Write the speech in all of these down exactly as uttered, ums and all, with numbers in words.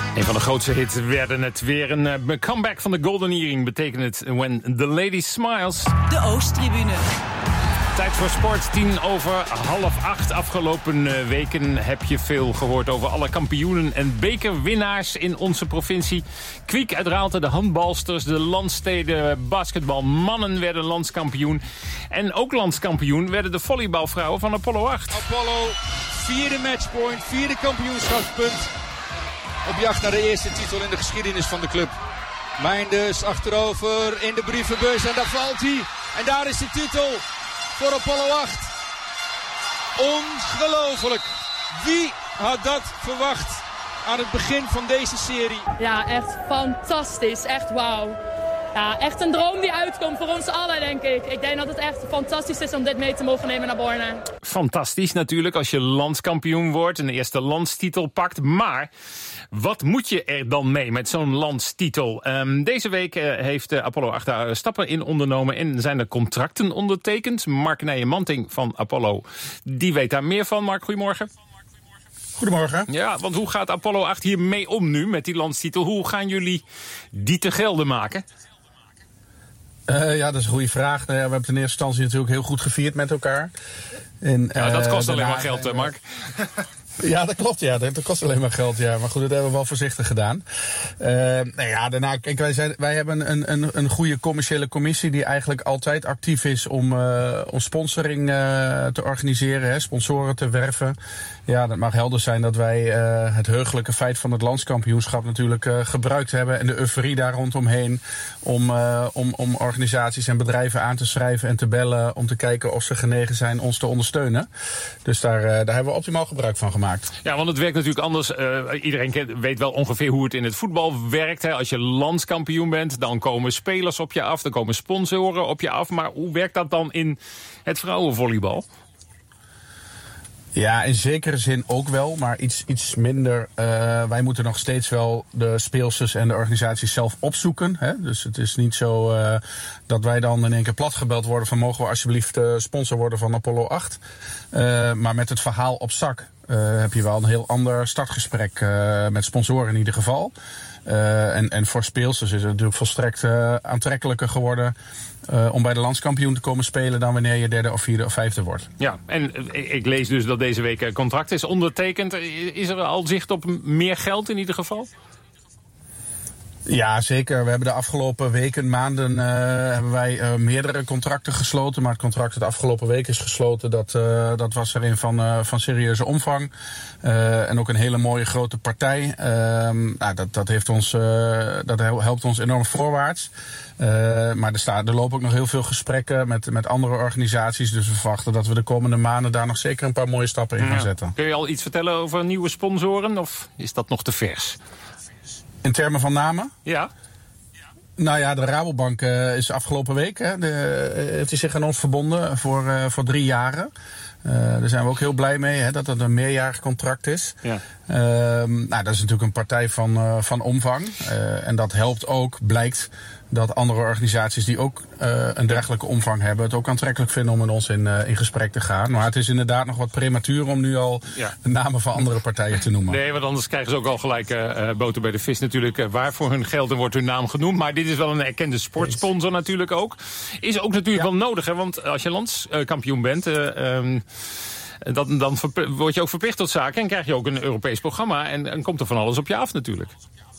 Een van de grootste hits werden het weer een uh, comeback van de Golden Earring. Betekent het When the Lady Smiles. De Oosttribune. Tijd voor sport, tien over half acht. Afgelopen uh, weken heb je veel gehoord over alle kampioenen en bekerwinnaars in onze provincie. Kwiek uit Raalte, de handbalsters, de landsteden basketbalmannen werden landskampioen. En ook landskampioen werden de volleybalvrouwen van Apollo acht. Apollo, vierde matchpoint, vierde kampioenschapspunt. Op jacht naar de eerste titel in de geschiedenis van de club. Meinders achterover in de brievenbus en daar valt hij. En daar is de titel voor Apollo acht. Ongelooflijk. Wie had dat verwacht aan het begin van deze serie? Ja, echt fantastisch. Echt wauw. Ja, echt een droom die uitkomt voor ons allen, denk ik. Ik denk dat het echt fantastisch is om dit mee te mogen nemen naar Borne. Fantastisch natuurlijk als je landskampioen wordt, een eerste landstitel pakt. Maar wat moet je er dan mee met zo'n landstitel? Um, deze week uh, heeft uh, Apollo acht daar stappen in ondernomen en zijn er contracten ondertekend. Mark Nijen-Manting van Apollo, die weet daar meer van. Mark, goedemorgen. Goedemorgen. Ja, want hoe gaat Apollo acht hier mee om nu met die landstitel? Hoe gaan jullie die te gelden maken? Uh, ja, dat is een goede vraag. Nou ja, we hebben het in eerste instantie natuurlijk heel goed gevierd met elkaar. En, ja, dat kost uh, alleen daarna, maar geld, hè, Mark? Ja, dat klopt. Ja, dat kost alleen maar geld. Ja, maar goed, dat hebben we wel voorzichtig gedaan. Uh, nou ja, daarna, kijk, wij, zijn, wij hebben een, een, een goede commerciële commissie die eigenlijk altijd actief is om, uh, om sponsoring uh, te organiseren, hè, sponsoren te werven. Ja, dat mag helder zijn dat wij uh, het heugelijke feit van het landskampioenschap natuurlijk uh, gebruikt hebben en de euforie daar rondomheen om, uh, om, om organisaties en bedrijven aan te schrijven en te bellen om te kijken of ze genegen zijn ons te ondersteunen. Dus daar, uh, daar hebben we optimaal gebruik van gemaakt. Ja, want het werkt natuurlijk anders. Uh, iedereen kent, weet wel ongeveer hoe het in het voetbal werkt. Hè. Als je landskampioen bent, dan komen spelers op je af, dan komen sponsoren op je af. Maar hoe werkt dat dan in het vrouwenvolleybal? Ja, in zekere zin ook wel, maar iets, iets minder. Uh, wij moeten nog steeds wel de speelsters en de organisaties zelf opzoeken. Hè? Dus het is niet zo uh, dat wij dan in één keer platgebeld worden van mogen we alsjeblieft uh, sponsor worden van Apollo acht. Uh, maar met het verhaal op zak uh, heb je wel een heel ander startgesprek uh, met sponsoren in ieder geval. Uh, en, en voor speelsters is het natuurlijk volstrekt uh, aantrekkelijker geworden Uh, om bij de landskampioen te komen spelen dan wanneer je derde of vierde of vijfde wordt. Ja, en uh, ik lees dus dat deze week een contract is ondertekend. Is er al zicht op meer geld in ieder geval? Ja, zeker. We hebben de afgelopen weken, maanden, uh, hebben wij uh, meerdere contracten gesloten. Maar het contract dat de afgelopen week is gesloten, dat, uh, dat was erin van, uh, van serieuze omvang. Uh, en ook een hele mooie grote partij. Uh, nou, dat, dat, heeft ons, uh, dat helpt ons enorm voorwaarts. Uh, maar er, staat, er lopen ook nog heel veel gesprekken met, met andere organisaties. Dus we verwachten dat we de komende maanden daar nog zeker een paar mooie stappen in gaan ja. zetten. Kun je al iets vertellen over nieuwe sponsoren of is dat nog te vers? In termen van namen? Ja. Nou ja, de Rabobank uh, is afgelopen week. Hè, de, uh, heeft hij zich aan ons verbonden voor, uh, voor drie jaren. Uh, daar zijn we ook heel blij mee, hè, dat het een meerjarig contract is. Ja. Uh, nou, dat is natuurlijk een partij van, uh, van omvang. Uh, en dat helpt ook, blijkt dat andere organisaties die ook uh, een dergelijke omvang hebben het ook aantrekkelijk vinden om met ons in, uh, in gesprek te gaan. Maar het is inderdaad nog wat prematuur om nu al ja. de namen van andere partijen te noemen. Nee, want anders krijgen ze ook al gelijk uh, boter bij de vis natuurlijk. Uh, waar voor hun geld en wordt hun naam genoemd. Maar dit is wel een erkende sportsponsor natuurlijk ook. Is ook natuurlijk ja. wel nodig, hè? Want als je landskampioen bent Uh, um, Dan, dan word je ook verplicht tot zaken en krijg je ook een Europees programma. En dan komt er van alles op je af natuurlijk.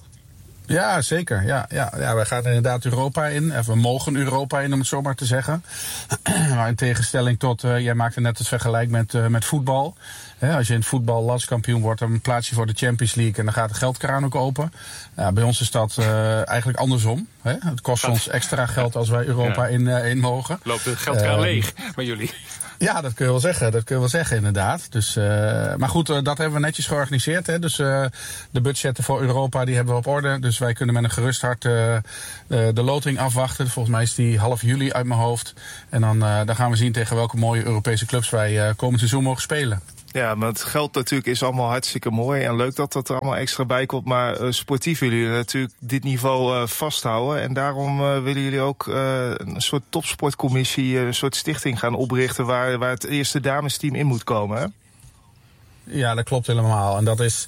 Ja, zeker. Ja, ja, ja, wij gaan inderdaad Europa in. We mogen Europa in, om het zo maar te zeggen. Maar in tegenstelling tot, uh, jij maakte net het vergelijk met, uh, met voetbal. He, als je in het voetbal landskampioen wordt, dan plaats je voor de Champions League en dan gaat de geldkraan ook open. Ja, bij ons is dat uh, eigenlijk andersom. He. Het kost ons extra geld als wij Europa ja. in, uh, in mogen. Loopt de geldkraan uh, leeg bij jullie? Ja, dat kun je wel zeggen. Dat kun je wel zeggen, inderdaad. Dus, uh, maar goed, uh, dat hebben we netjes georganiseerd. Hè. Dus uh, de budgetten voor Europa die hebben we op orde. Dus wij kunnen met een gerust hart uh, uh, de loting afwachten. Volgens mij is die half juli uit mijn hoofd. En dan, uh, dan gaan we zien tegen welke mooie Europese clubs wij uh, komend seizoen mogen spelen. Ja, maar het geld natuurlijk is allemaal hartstikke mooi en leuk dat dat er allemaal extra bij komt. Maar uh, sportief willen jullie natuurlijk dit niveau uh, vasthouden. En daarom uh, willen jullie ook uh, een soort topsportcommissie, uh, een soort stichting gaan oprichten waar, waar het eerste damesteam in moet komen, hè? Ja, dat klopt helemaal. En dat is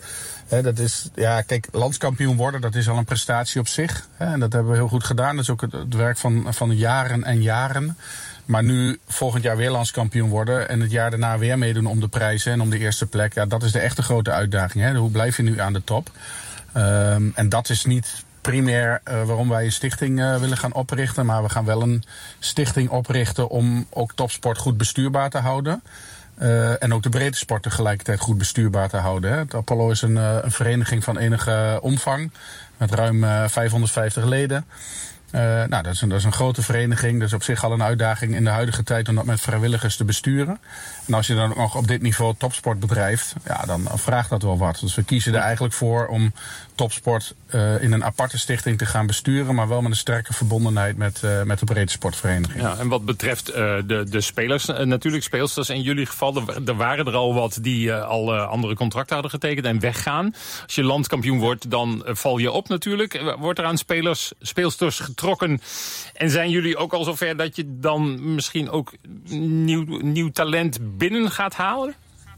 He, dat is, ja, kijk, landskampioen worden, dat is al een prestatie op zich. He, en dat hebben we heel goed gedaan. Dat is ook het, het werk van, van jaren en jaren. Maar nu volgend jaar weer landskampioen worden en het jaar daarna weer meedoen om de prijzen en om de eerste plek. Ja, dat is de echte grote uitdaging. Hè? Hoe blijf je nu aan de top? Um, en dat is niet primair uh, waarom wij een stichting uh, willen gaan oprichten. Maar we gaan wel een stichting oprichten om ook topsport goed bestuurbaar te houden. Uh, en ook de breedte sport tegelijkertijd goed bestuurbaar te houden. Hè? Het Apollo is een, uh, een vereniging van enige omvang met ruim uh, vijfhonderdvijftig leden. Uh, nou, dat is, een, dat is een grote vereniging. Dat is op zich al een uitdaging in de huidige tijd om dat met vrijwilligers te besturen. En als je dan ook nog op dit niveau topsport bedrijft, ja, dan vraagt dat wel wat. Dus we kiezen er eigenlijk voor om topsport uh, in een aparte stichting te gaan besturen, maar wel met een sterke verbondenheid met, uh, met de breedte sportvereniging. Ja, en wat betreft uh, de, de spelers, uh, natuurlijk speelsters in jullie geval, er, er waren er al wat die uh, al uh, andere contracten hadden getekend en weggaan. Als je landskampioen wordt, dan uh, val je op natuurlijk. Wordt er aan spelers, speelsters getrokken en zijn jullie ook al zover dat je dan misschien ook nieuw, nieuw talent binnen gaat halen?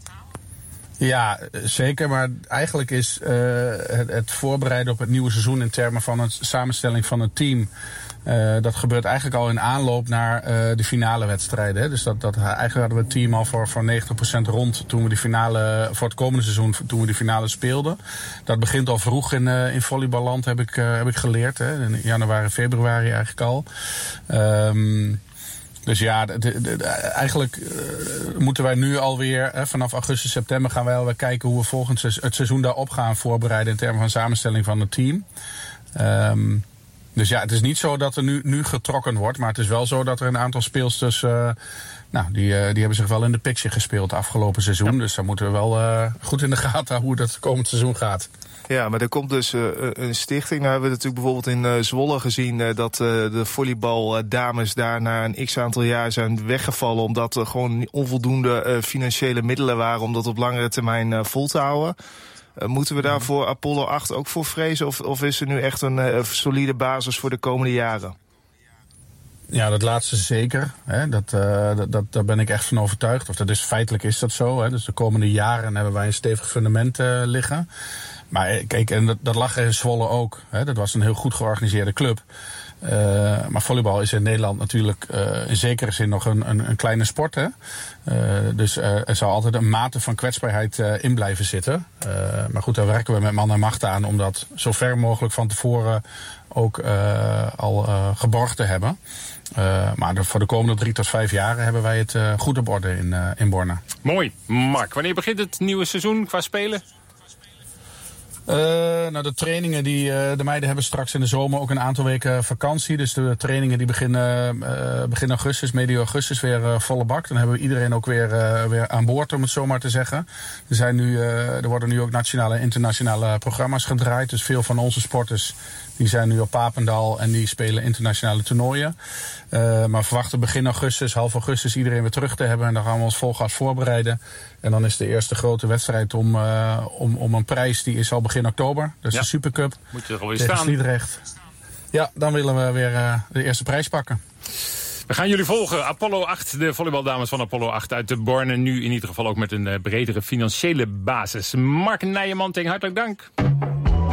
Ja, zeker. Maar eigenlijk is uh, het, het voorbereiden op het nieuwe seizoen in termen van een samenstelling van het team. Uh, dat gebeurt eigenlijk al in aanloop naar uh, de finale wedstrijden. Hè. Dus dat, dat, eigenlijk hadden we het team al voor, voor negentig procent rond toen we de finale, voor het komende seizoen, toen we de finale speelden. Dat begint al vroeg in, uh, in volleyballand, heb ik, uh, heb ik geleerd. Hè. In januari, februari eigenlijk al. Um, Dus ja, de, de, de, eigenlijk uh, moeten wij nu alweer, hè, vanaf augustus, september gaan wij alweer kijken hoe we volgend se- het seizoen daarop gaan voorbereiden in termen van samenstelling van het team. Um, dus ja, het is niet zo dat er nu, nu getrokken wordt, maar het is wel zo dat er een aantal speelsters, uh, nou, die, uh, die hebben zich wel in de picture gespeeld afgelopen seizoen. Ja. Dus daar moeten we wel uh, goed in de gaten houden hoe dat komend seizoen gaat. Ja, maar er komt dus uh, een stichting. Nou hebben we natuurlijk bijvoorbeeld in uh, Zwolle gezien uh, dat uh, de volleybaldames daar na een x-aantal jaar zijn weggevallen omdat er gewoon onvoldoende uh, financiële middelen waren om dat op langere termijn uh, vol te houden. Uh, moeten we daar voor Apollo acht ook voor vrezen of, of is er nu echt een uh, solide basis voor de komende jaren? Ja, dat laatste zeker. Hè. Dat, uh, dat, dat, daar ben ik echt van overtuigd. Of dat is, feitelijk is dat zo. Hè. Dus de komende jaren hebben wij een stevig fundament uh, liggen. Maar kijk, en dat, dat lag er in Zwolle ook. Hè. Dat was een heel goed georganiseerde club. Uh, maar volleybal is in Nederland natuurlijk uh, in zekere zin nog een, een, een kleine sport. Hè. Uh, dus uh, er zal altijd een mate van kwetsbaarheid uh, in blijven zitten. Uh, maar goed, daar werken we met man en macht aan om dat zo ver mogelijk van tevoren ook uh, al uh, geborgd te hebben. Uh, maar de, voor de komende drie tot vijf jaren hebben wij het uh, goed op orde in, uh, in Borne. Mooi. Mark, wanneer begint het nieuwe seizoen qua spelen? Uh, nou, de trainingen die uh, de meiden hebben straks in de zomer ook een aantal weken vakantie. Dus de trainingen die beginnen uh, begin augustus, medio augustus weer uh, volle bak. Dan hebben we iedereen ook weer, uh, weer aan boord, om het zo maar te zeggen. Er, zijn nu, uh, er worden nu ook nationale en internationale programma's gedraaid. Dus veel van onze sporters die zijn nu op Papendal en die spelen internationale toernooien. Uh, maar we verwachten begin augustus, half augustus iedereen weer terug te hebben. En dan gaan we ons vol gas voorbereiden. En dan is de eerste grote wedstrijd om, uh, om, om een prijs, die is al begin oktober. Dat is ja. de Supercup. Moet je er alweer tegen staan. Sliedrecht. Ja, dan willen we weer uh, de eerste prijs pakken. We gaan jullie volgen. Apollo acht, de volleybaldames van Apollo acht uit de Borne. Nu in ieder geval ook met een uh, bredere financiële basis. Mark Nijman, hartelijk dank.